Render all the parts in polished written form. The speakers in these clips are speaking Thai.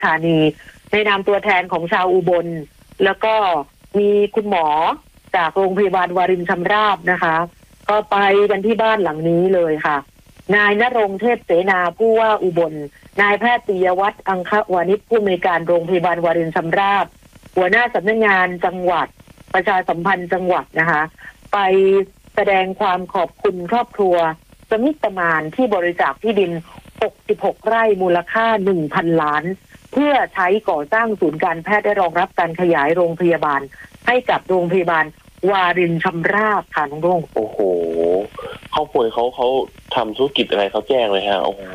ธานีในนามตัวแทนของชาวอุบลแล้วก็มีคุณหมอจากโรงพยาบาลวารินชำราบนะคะก็ไปกันที่บ้านหลังนี้เลยค่ะนายณรงค์เทพเสนาผู้ว่าอุบลนายแพทย์ปิยวัฒน์อังควานิชผู้อำนวยการโรงพยาบาลวารินชำราบหัวหน้าสำนักงานจังหวัดประชาสัมพันธ์จังหวัดนะคะไปแสดงความขอบคุณครอบครัวสมิตมานที่บริจาคที่ดิน66ไร่มูลค่า 1,000 ล้านเพื่อใช้ก่อสร้างศูนย์การแพทย์ได้รองรับการขยายโรงพยาบาลให้กับโรงพยาบาลวารินชำราบค่ะน้องรุ่งโอ้โหครอบครัวเขาทำธุรกิจอะไรเขาแจ้งเลยฮะโอ้โห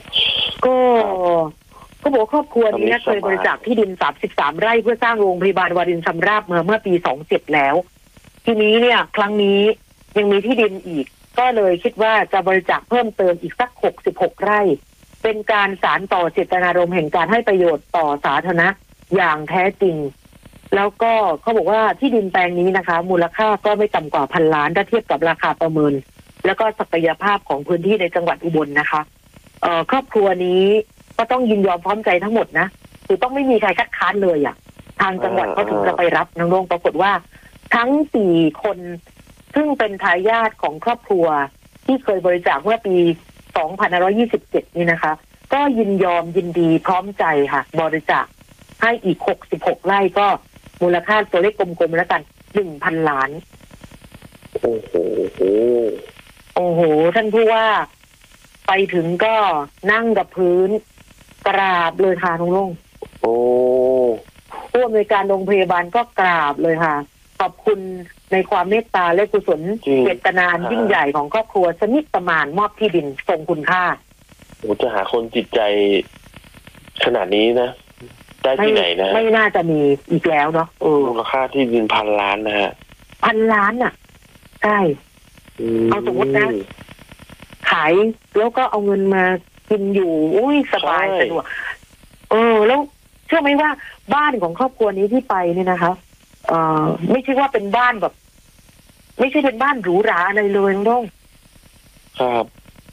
ก็บอกครอบครัวนี้เคยบริจาคที่ดิน33ไร่เพื่อสร้างโรงพยาบาลวารินชำราบเมื่อปี27แล้วทีนี้เนี่ยครั้งนี้ยังมีที่ดินอีกก็เลยคิดว่าจะบริจาคเพิ่มเติมอีกสัก66ไร่เป็นการสานต่อเจตนารมณ์แห่งการให้ประโยชน์ต่อสาธารณะอย่างแท้จริงแล้วก็เขาบอกว่าที่ดินแปลงนี้นะคะมูลค่าก็ไม่ต่ำกว่า1,000 ล้านถ้าเทียบกับราคาประเมินแล้วก็ศักยภาพของพื้นที่ในจังหวัดอุบลนะคะครอบครัวนี้ก็ต้องยินยอมพร้อมใจทั้งหมดนะคือต้องไม่มีใครคัดค้านเลยอ่ะทางจังหวัดเขาถึงจะไปรับน้องโรงปรากฏว่าทั้ง4คนซึ่งเป็นทายาทของครอบครัวที่เคยบริจาคเมื่อปี2527นี่นะคะก็ยินยอมยินดีพร้อมใจค่ะบริจาคให้อีก66ไร่ก็มูลค่าตัวเลขกลมๆแล้วกัน 1,000 ล้านโอ้โหท่านผู้ว่าไปถึงก็นั่งกับพื้นกราบเลยค่ะน้องลุงผู้อำนวยการโรงพยาบาลก็กราบเลยค่ะขอบคุณในความเมตตาและกุศลเจตนายิ่งใหญ่ของครอบครัวสมิตมานมอบที่ดินทรงคุณค่าจะหาคนจิตใจขนาดนี้นะได้ที่ไหนนะไม่น่าจะมีอีกแล้วเนาะมูลค่าที่ดิน1,000 ล้านนะฮะ 1,000 ล้านอ่ะใช่เอาสมมตินะขายแล้วก็เอาเงินมากินอยู่อุ้ยสบายสะดวกแล้วเชื่อไหมว่าบ้านของครอบครัวนี้ที่ไปเนี่ยนะคะไม่ใช่ว่าเป็นบ้านแบบไม่ใช่เป็นบ้านหรูหราอะไรเลยน้องครับ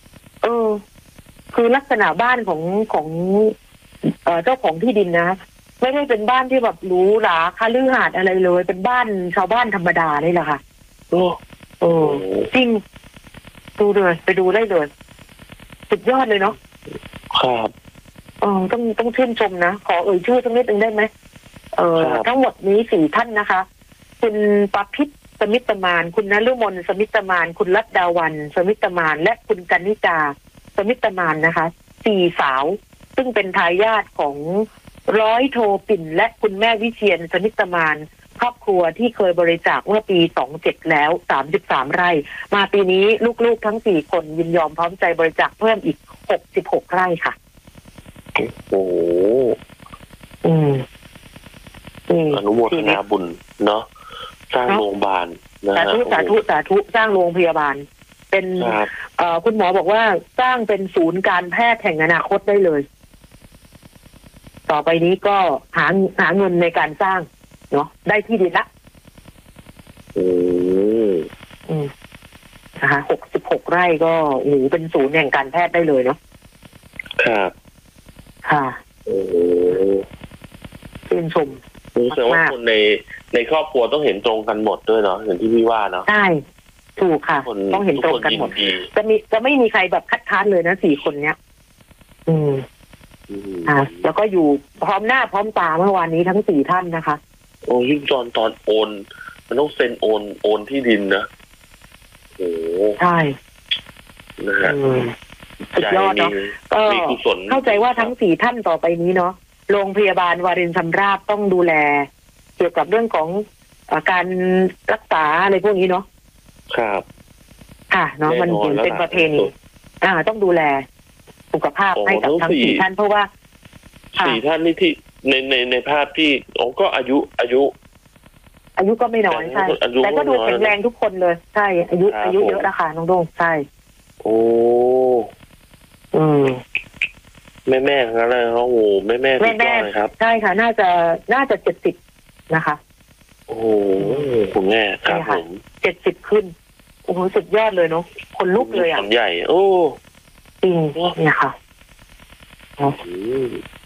คือลักษณะบ้านของเจ้าของที่ดินนะไม่ได้เป็นบ้านที่แบบหรูหราคฤหาสน์อะไรเลยเป็นบ้านชาวบ้านธรรมดานี่แหละค่ะจริงดูเลยไปดูได้เลยสุดยอดเลยเนาะครับต้องชื่นชมนะขอชื่อสักนิดนึงได้ไหมทั้งหมดนี้4ท่านนะคะคุณประพิตรสมิตมานคุณนฤมลสมิตมานคุณรัตดาวันสมิตมานและคุณกนิกาสมิตมานนะคะ4สาวซึ่งเป็นทายาทของร้อยโทปิ่นและคุณแม่วิเชียรสมิตมานครอบครัวที่เคยบริจาคเมื่อปี27แล้ว33ไร่มาปีนี้ลูกๆทั้ง4คนยินยอมพร้อมใจบริจาคเพิ่มอีก66ไร่ค่ะโอ้อนุโมทนาบุญเนาะสร้างโรงพยาบาลสาธุสร้างโรงพยาบาเเป็น คุณหมอบอกว่าสร้างเป็นศูนย์การแพทย์แห่งอนาคตได้เลยต่อไปนี้ก็หาเงินในการสร้างเนาะได้ที่ดินละนะคะ66ไร่ก็เป็นศูนย์แห่งการแพทย์ได้เลยเนาะครับค่ะชื่นชมรู้สึกว่าคนในครอบครัวต้องเห็นตรงกันหมดด้วยเนาะอย่างที่พี่ว่าเนาะใช่ถูกค่ะต้องเห็นตรงกันหมดจะไม่มีใครแบบคัดค้านเลยนะ4คนเนี้ยแล้วก็อยู่พร้อมหน้าพร้อมตาเมื่อวานนี้ทั้ง4ท่านนะคะยิ่งตอนโอนมันต้องเซ็นโอนที่ดินนะใช่นะฮะสุดยอดเนาะก็เข้าใจว่าทั้ง4ท่านต่อไปนี้เนาะโรงพยาบาลวารินชำราบต้องดูแลเกี่ยวกับเรื่องของการรักษาอะไรพวกนี้เนาะครับค่ะเนาะมันเป็นประเพณีต้องดูแลสุขภาพให้กับทั้ง4ท่านเพราะว่า 4ท่านนี่ที่ในภาพที่ก็อายุก็ไม่น้อยใช่แต่ก็ดูแข็งแรงทุกคนเลยใช่อายุเยอะนะคะน้องโด่งใช่แม่ทั้งนั้นเลยโอ้โหแม่สุดยอดเลยครับใช่ค่ะน่าจะ70นะคะโอ้คุณแม่ครับผม 70ขึ้นโอ้โหสุดยอดเลยเนาะคนลุกเลยอ่ะคนใหญ่จริงเนี่ยค่ะ